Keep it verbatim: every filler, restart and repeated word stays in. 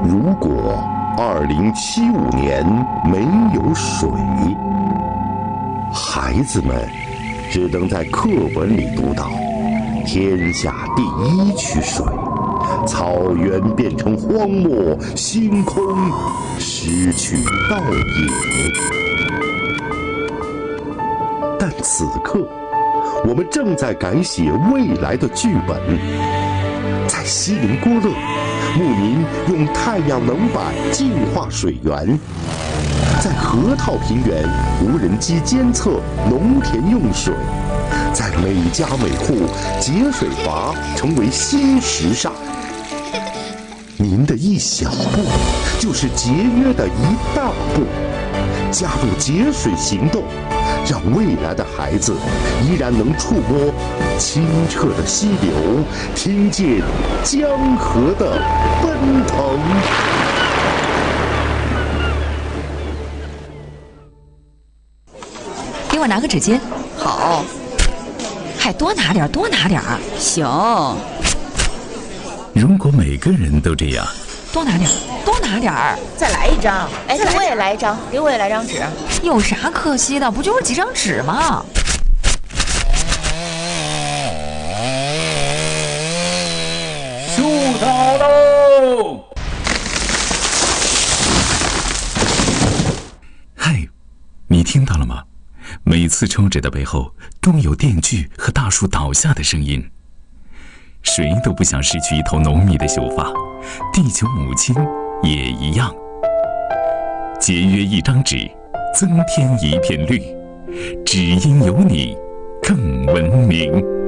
如果二零七五年没有水，孩子们只能在课本里读到天下第一区水，草原变成荒漠，星空失去倒影。但此刻，我们正在改写未来的剧本。在锡林郭勒，牧民用太阳能板净化水源；在河套平原，无人机监测农田用水；在每家每户，节水阀成为新时尚。您的一小步，就是节约的一大步。加入节水行动，让未来的孩子依然能触摸清澈的溪流，听见江河的奔腾。 给我拿个纸巾。 好。 还多拿点，多拿点。 行。 如果每个人都这样， 多拿点，多拿点儿。 再来一张。哎，给我也来一张，给我也来张纸。 有啥可惜的？不就是几张纸吗？ 树倒喽！嗨，你听到了吗？每次抽纸的背后都有电锯和大树倒下的声音。谁都不想失去一头浓密的秀发，地球母亲也一样。节约一张纸，增添一片绿，只因有你更文明。